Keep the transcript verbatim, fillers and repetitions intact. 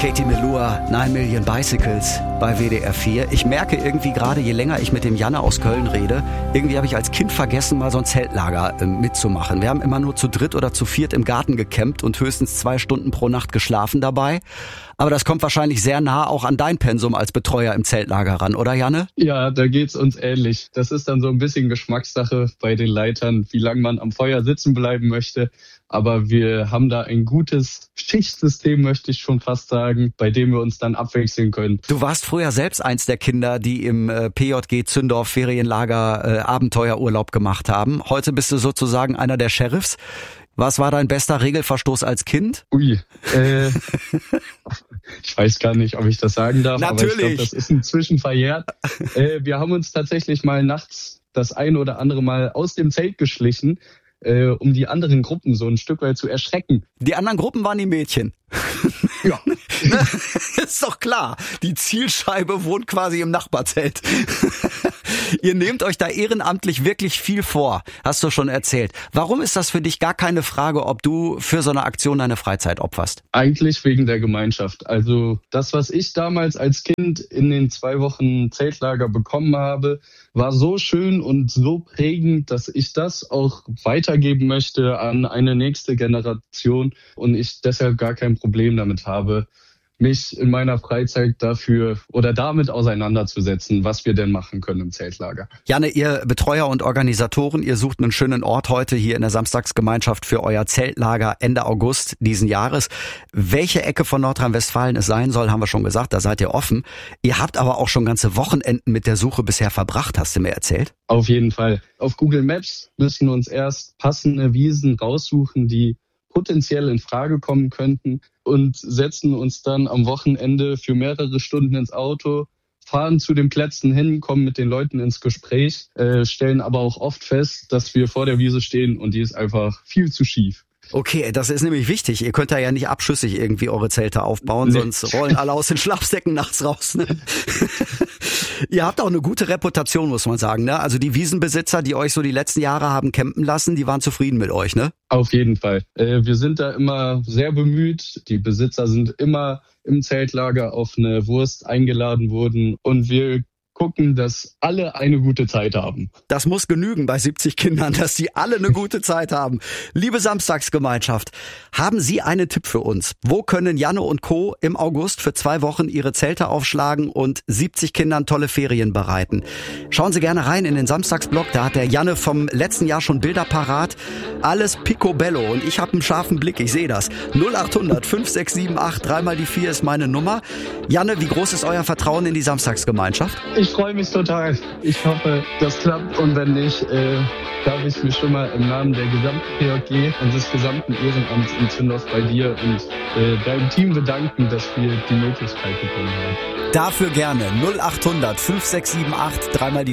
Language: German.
Katie Melua, nine Million Bicycles bei W D R vier. Ich merke irgendwie gerade, je länger ich mit dem Janne aus Köln rede, irgendwie habe ich als Kind vergessen, mal so ein Zeltlager äh, mitzumachen. Wir haben immer nur zu dritt oder zu viert im Garten gecampt und höchstens zwei Stunden pro Nacht geschlafen dabei. Aber das kommt wahrscheinlich sehr nah auch an dein Pensum als Betreuer im Zeltlager ran, oder Janne? Ja, da geht's uns ähnlich. Das ist dann so ein bisschen Geschmackssache bei den Leitern, wie lange man am Feuer sitzen bleiben möchte. Aber wir haben da ein gutes Schichtsystem, möchte ich schon fast sagen, bei dem wir uns dann abwechseln können. Du warst früher selbst eins der Kinder, die im äh, P J G Zündorf Ferienlager äh, Abenteuerurlaub gemacht haben. Heute bist du sozusagen einer der Sheriffs. Was war dein bester Regelverstoß als Kind? Ui, äh, ich weiß gar nicht, ob ich das sagen darf, Natürlich. Aber ich glaube, das ist inzwischen verjährt. Äh, wir haben uns tatsächlich mal nachts das ein oder andere Mal aus dem Zelt geschlichen, äh, um die anderen Gruppen so ein Stück weit zu erschrecken. Die anderen Gruppen waren die Mädchen. Ja. Ist doch klar. Die Zielscheibe wohnt quasi im Nachbarzelt. Ihr nehmt euch da ehrenamtlich wirklich viel vor, hast du schon erzählt. Warum ist das für dich gar keine Frage, ob du für so eine Aktion deine Freizeit opferst? Eigentlich wegen der Gemeinschaft. Also das, was ich damals als Kind in den zwei Wochen Zeltlager bekommen habe, war so schön und so prägend, dass ich das auch weitergeben möchte an eine nächste Generation und ich deshalb gar kein Problem damit habe, mich in meiner Freizeit dafür oder damit auseinanderzusetzen, was wir denn machen können im Zeltlager. Janne, ihr Betreuer und Organisatoren, ihr sucht einen schönen Ort heute hier in der Samstagsgemeinschaft für euer Zeltlager Ende August diesen Jahres. Welche Ecke von Nordrhein-Westfalen es sein soll, haben wir schon gesagt, da seid ihr offen. Ihr habt aber auch schon ganze Wochenenden mit der Suche bisher verbracht, hast du mir erzählt? Auf jeden Fall. Auf Google Maps müssen wir uns erst passende Wiesen raussuchen, die potenziell in Frage kommen könnten und setzen uns dann am Wochenende für mehrere Stunden ins Auto, fahren zu den Plätzen hin, kommen mit den Leuten ins Gespräch, äh, stellen aber auch oft fest, dass wir vor der Wiese stehen und die ist einfach viel zu schief. Okay, das ist nämlich wichtig. Ihr könnt da ja nicht abschüssig irgendwie eure Zelte aufbauen, nee. Sonst rollen alle aus den Schlafsäcken nachts raus. Ne? Ihr habt auch eine gute Reputation, muss man sagen. Ne? Also die Wiesenbesitzer, die euch so die letzten Jahre haben campen lassen, die waren zufrieden mit euch, ne? Auf jeden Fall. Äh, wir sind da immer sehr bemüht. Die Besitzer sind immer im Zeltlager auf eine Wurst eingeladen worden und wir gucken, dass alle eine gute Zeit haben. Das muss genügen bei siebzig Kindern, dass die alle eine gute Zeit haben. Liebe Samstagsgemeinschaft, haben Sie einen Tipp für uns? Wo können Janne und Co. im August für zwei Wochen ihre Zelte aufschlagen und siebzig Kindern tolle Ferien bereiten? Schauen Sie gerne rein in den Samstagsblog, da hat der Janne vom letzten Jahr schon Bilder parat. Alles picobello und ich habe einen scharfen Blick, ich sehe das. null acht hundert fünf sechs sieben acht, dreimal die vier ist meine Nummer. Janne, wie groß ist euer Vertrauen in die Samstagsgemeinschaft? Ich freue mich total. Ich hoffe, das klappt und wenn nicht, äh, darf ich mich schon mal im Namen der gesamten P J G und des gesamten Ehrenamts in Zündorf bei dir und äh, deinem Team bedanken, dass wir die Möglichkeit bekommen haben. Dafür gerne null acht hundert fünf sechs sieben acht, dreimal die